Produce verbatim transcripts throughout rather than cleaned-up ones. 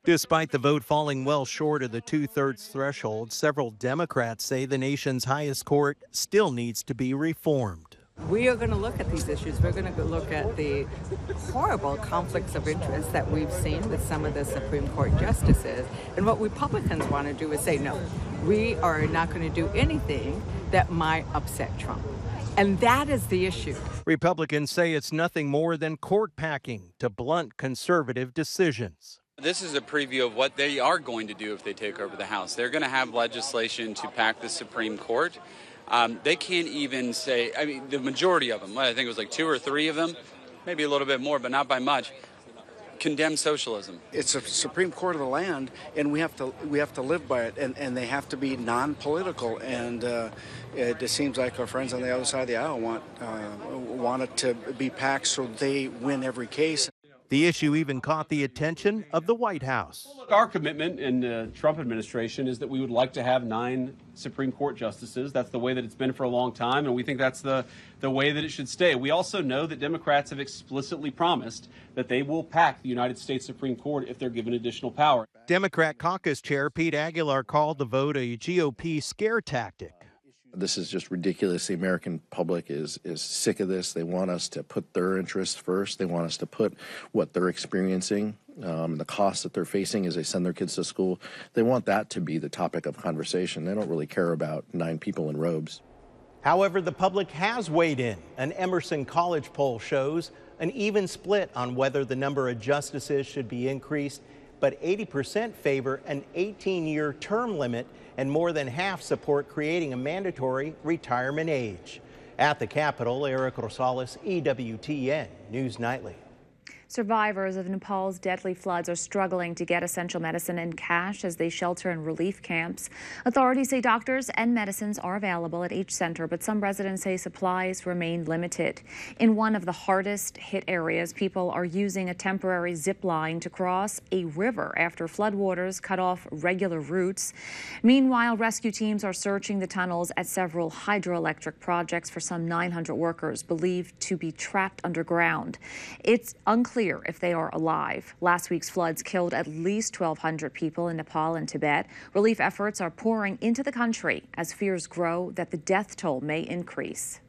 Despite the vote falling well short of the two-thirds threshold, several Democrats say the nation's highest court still needs to be reformed. We are going to look at these issues. We're going to look at the horrible conflicts of interest that we've seen with some of the Supreme Court justices. And what Republicans want to do is say, no, we are not going to do anything that might upset Trump. And that is the issue. Republicans say it's nothing more than court packing to blunt conservative decisions. This is a preview of what they are going to do if they take over the House. They're going to have legislation to pack the Supreme Court. Um, they can't even say, I mean, the majority of them, I think it was like two or three of them, maybe a little bit more, but not by much, condemn socialism. It's a Supreme Court of the land, and we have to we have to live by it, and, and they have to be non-political. And uh, it, it seems like our friends on the other side of the aisle want uh, want it to be packed so they win every case. The issue even caught the attention of the White House. Our commitment in the Trump administration is that we would like to have nine Supreme Court justices. That's the way that it's been for a long time, and we think that's the, the way that it should stay. We also know that Democrats have explicitly promised that they will pack the United States Supreme Court if they're given additional power. Democrat caucus chair Pete Aguilar called the vote a G O P scare tactic. This is just ridiculous. The American public is is sick of this. They want us to put their interests first. They want us to put what they're experiencing, um, the costs that they're facing as they send their kids to school. They want that to be the topic of conversation. They don't really care about nine people in robes. However, the public has weighed in. An Emerson College poll shows an even split on whether the number of justices should be increased, but eighty percent favor an eighteen-year term limit, and more than half support creating a mandatory retirement age. At the Capitol, Eric Rosales, E W T N News Nightly. Survivors of Nepal's deadly floods are struggling to get essential medicine and cash as they shelter in relief camps. Authorities say doctors and medicines are available at each center, but some residents say supplies remain limited. In one of the hardest hit areas, people are using a temporary zip line to cross a river after floodwaters cut off regular routes. Meanwhile, rescue teams are searching the tunnels at several hydroelectric projects for some nine hundred workers believed to be trapped underground. It's unclear if they are alive. Last week's floods killed at least twelve hundred people in Nepal and Tibet. Relief efforts are pouring into the country as fears grow that the death toll may increase.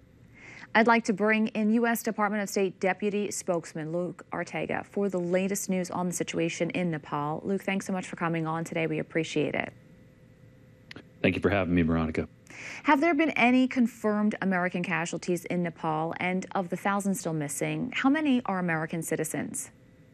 I'd like to bring in U S Department of State Deputy Spokesman Luke Ortega for the latest news on the situation in Nepal. Luke, thanks so much for coming on today. We appreciate it. Thank you for having me, Veronica. Have there been any confirmed American casualties in Nepal? And of the thousands still missing, how many are American citizens?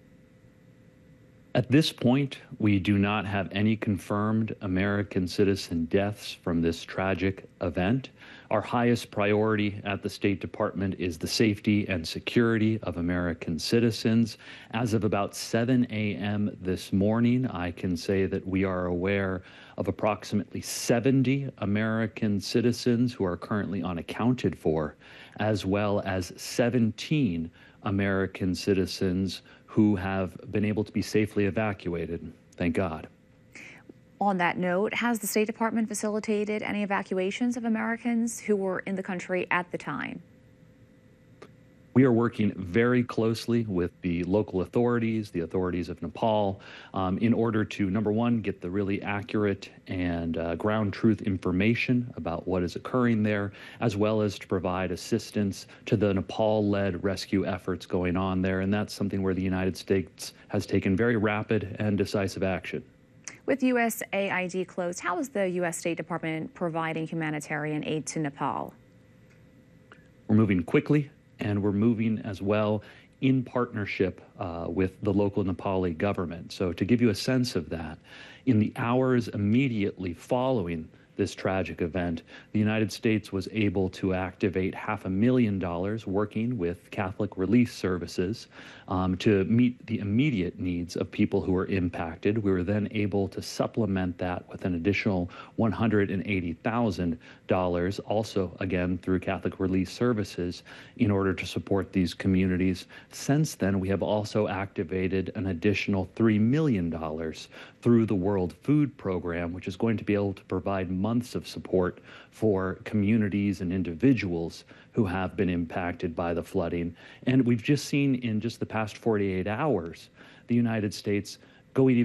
At this point, we do not have any confirmed American citizen deaths from this tragic event. Our highest priority at the State Department is the safety and security of American citizens. As of about seven a m this morning, I can say that we are aware of approximately seventy American citizens who are currently unaccounted for, as well as seventeen American citizens who have been able to be safely evacuated. Thank God. On that note, has the State Department facilitated any evacuations of Americans who were in the country at the time? We are working very closely with the local authorities, the authorities of Nepal, um, in order to, number one, get the really accurate and uh, ground truth information about what is occurring there, as well as to provide assistance to the Nepal-led rescue efforts going on there. And that's something where the United States has taken very rapid and decisive action. With U S A I D closed, how is the U S State Department providing humanitarian aid to Nepal? We're moving quickly, and we're moving as well in partnership uh, with the local Nepali government. So to give you a sense of that, in the hours immediately following this tragic event, the United States was able to activate half a million dollars working with Catholic Relief Services um, to meet the immediate needs of people who were impacted. We were then able to supplement that with an additional one hundred eighty thousand dollars, also again through Catholic Relief Services, in order to support these communities. Since then, we have also activated an additional three million dollars through the World Food Program, which is going to be able to provide months of support for communities and individuals who have been impacted by the flooding. And we've just seen in just the past forty-eight hours, the United States going even